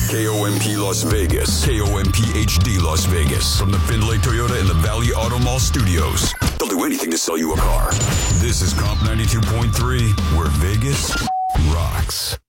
KOMP Las Vegas. KOMP HD Las Vegas. From the Findlay Toyota and the Valley Auto Mall studios. They'll do anything to sell you a car. This is Comp 92.3, where Vegas rocks.